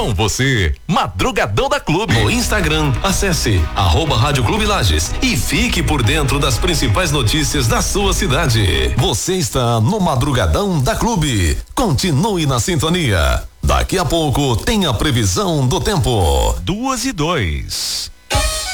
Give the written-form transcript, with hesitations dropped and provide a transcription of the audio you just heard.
Com você, Madrugadão da Clube. No Instagram, acesse @Rádio Clube Lages e fique por dentro das principais notícias da sua cidade. Você está no Madrugadão da Clube. Continue na sintonia. Daqui a pouco tem a previsão do tempo. 2:02.